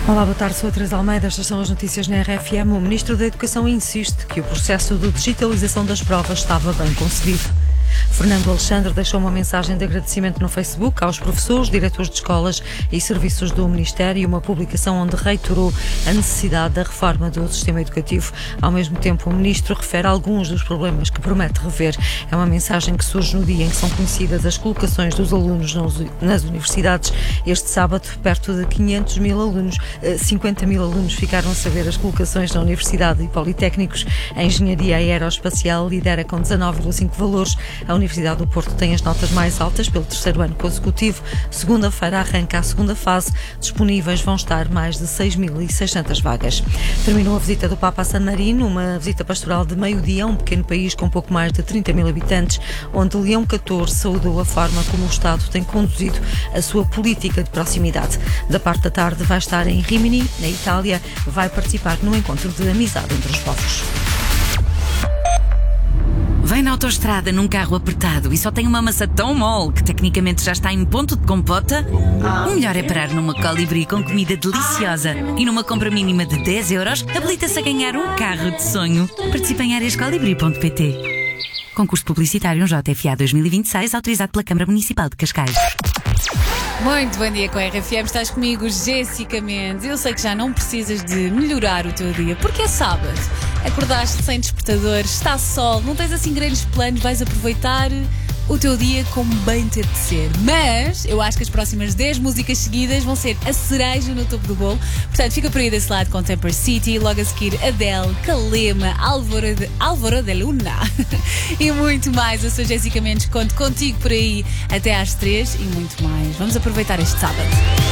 Olá, boa tarde, sou a Teresa Almeida, estas são as notícias na RFM. O Ministro da Educação insiste que o processo de digitalização das provas estava bem concebido. Fernando Alexandre deixou uma mensagem de agradecimento no Facebook aos professores, diretores de escolas e serviços do Ministério e uma publicação onde reiterou a necessidade da reforma do sistema educativo. Ao mesmo tempo, o Ministro refere alguns dos problemas que promete rever. É uma mensagem que surge no dia em que são conhecidas as colocações dos alunos nas universidades. Este sábado, perto de 50 mil alunos ficaram a saber as colocações na Universidade e Politécnicos. A Engenharia Aeroespacial lidera com 19,5 valores. A Universidade do Porto tem as notas mais altas pelo terceiro ano consecutivo. Segunda-feira arranca a segunda fase. Disponíveis vão estar mais de 6.600 vagas. Terminou a visita do Papa a San Marino, uma visita pastoral de meio-dia a um pequeno país com pouco mais de 30 mil habitantes, onde Leão XIV saudou a forma como o Estado tem conduzido a sua política de proximidade. Da parte da tarde vai estar em Rimini, na Itália. Vai participar no encontro de amizade entre os povos. Vem na autoestrada num carro apertado e só tem uma maçã tão mole que tecnicamente já está em ponto de compota? O melhor é parar numa Colibri com comida deliciosa e numa compra mínima de 10 euros habilita-se a ganhar um carro de sonho. Participe em áreascolibri.pt. Concurso publicitário JFA 2026 autorizado pela Câmara Municipal de Cascais. Muito bom dia com a RFM, estás comigo, Jéssica Mendes. Eu sei que já não precisas de melhorar o teu dia, porque é sábado. Acordaste sem despertador, está sol, não tens assim grandes planos, vais aproveitar o teu dia como bem ter de ser. Mas eu acho que as próximas 10 músicas seguidas vão ser a cereja no topo do bolo. Portanto, fica por aí desse lado com Temper City, logo a seguir Adele, Kalema, Álvaro de Luna e muito mais. Eu sou Jéssica Mendes, conto contigo por aí até às 3 e muito mais. Vamos aproveitar este sábado.